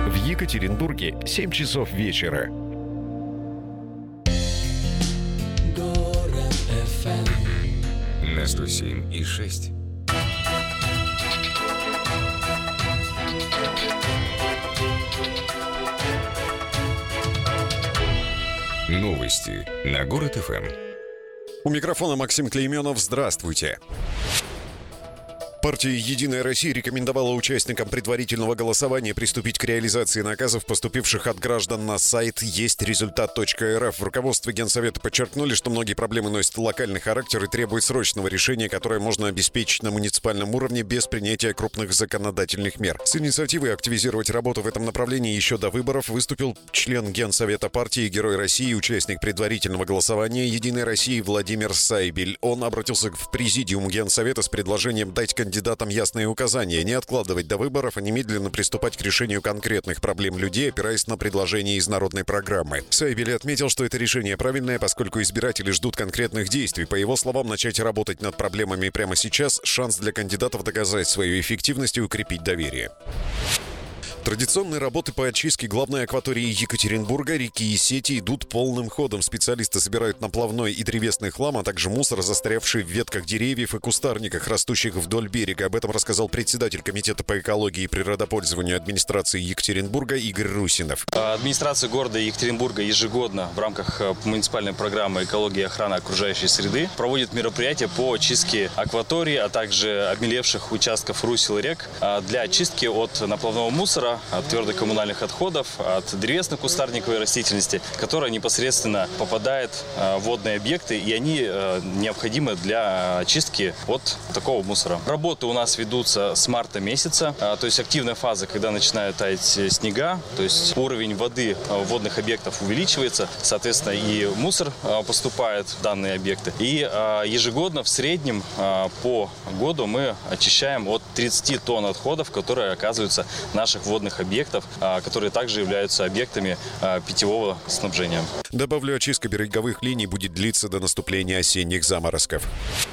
В Екатеринбурге 7 часов вечера. Город FM на 107,6. Новости на Город ФМ. У микрофона Максим Клейменов. Здравствуйте. Партия «Единая Россия» рекомендовала участникам предварительного голосования приступить к реализации наказов, поступивших от граждан на сайт естьрезультат.рф. В руководстве Генсовета подчеркнули, что многие проблемы носят локальный характер и требуют срочного решения, которое можно обеспечить на муниципальном уровне без принятия крупных законодательных мер. С инициативой активизировать работу в этом направлении еще до выборов выступил член Генсовета партии «Герой России», участник предварительного голосования «Единой России» Владимир Сайбель. Он обратился в президиум Генсовета с предложением дать кандидатам ясные указания, не откладывать до выборов, а немедленно приступать к решению конкретных проблем людей, опираясь на предложения из народной программы. Сайбель отметил, что это решение правильное, поскольку избиратели ждут конкретных действий. По его словам, начать работать над проблемами прямо сейчас – шанс для кандидатов доказать свою эффективность и укрепить доверие. Традиционные работы по очистке главной акватории Екатеринбурга, реки и сети идут полным ходом. Специалисты собирают наплавной и древесный хлам, а также мусор, застрявший в ветках деревьев и кустарниках, растущих вдоль берега. Об этом рассказал председатель Комитета по экологии и природопользованию администрации Екатеринбурга Игорь Русинов. Администрация города Екатеринбурга ежегодно в рамках муниципальной программы «Экология и охрана окружающей среды» проводит мероприятия по очистке акватории, а также обмелевших участков русел и рек для очистки от наплавного мусора, от твердых коммунальных отходов, от древесной кустарниковой растительности, которая непосредственно попадает в водные объекты, и они необходимы для очистки от такого мусора. Работы у нас ведутся с марта месяца, то есть активная фаза, когда начинают таять снега, то есть уровень воды водных объектов увеличивается, соответственно, и мусор поступает в данные объекты. И ежегодно в среднем по году мы очищаем от 30 тонн отходов, которые оказываются в наших водных объектов, которые также являются объектами питьевого снабжения. Добавлю, очистка береговых линий будет длиться до наступления осенних заморозков.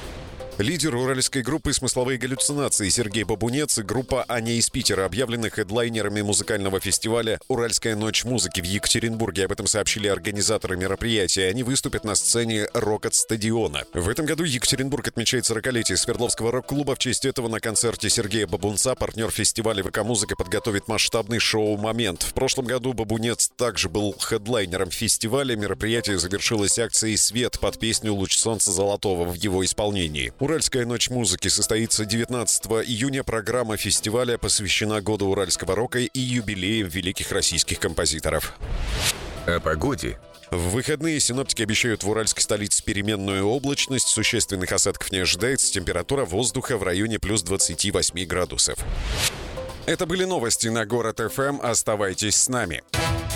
Лидер уральской группы «Смысловые галлюцинации» Сергей Бабунец и группа «Аня» из Питера объявлены хедлайнерами музыкального фестиваля «Уральская ночь музыки» в Екатеринбурге. Об этом сообщили организаторы мероприятия. Они выступят на сцене «Рокот-стадиона». В этом году Екатеринбург отмечает 40-летие Свердловского рок-клуба. В честь этого на концерте Сергея Бабунца партнер фестиваля ВК-музыка подготовит масштабный шоу-момент. В прошлом году Бабунец также был хедлайнером фестиваля. Мероприятие завершилось акцией «Свет» под песню «Луч солнца золотого» в его исполнении. «Уральская ночь музыки» состоится 19 июня. Программа фестиваля посвящена году уральского рока и юбилеям великих российских композиторов. О погоде. В выходные синоптики обещают в уральской столице переменную облачность. Существенных осадков не ожидается. Температура воздуха в районе плюс 28 градусов. Это были новости на Город ФМ. Оставайтесь с нами.